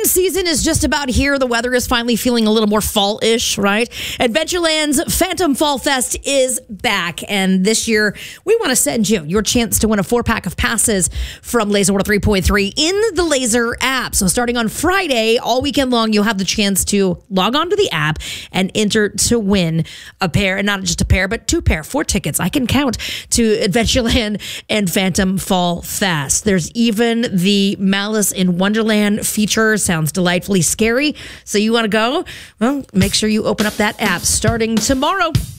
season is just about here. The weather is finally feeling a little more fall-ish, right? Adventureland's Phantom Fall Fest is back. And this year, we want to send you your chance to win a 4-pack of passes from Laser 103.3 in the Laser app. So starting on Friday, all weekend long, you'll have the chance to log on to the app and enter to win a pair, and not just a pair, but 4 tickets. I can count to Adventureland and Phantom Fall Fest. There's even the Malice in Wonderland feature. Sounds delightfully scary. So you want to go? Well, make sure you open up that app starting tomorrow.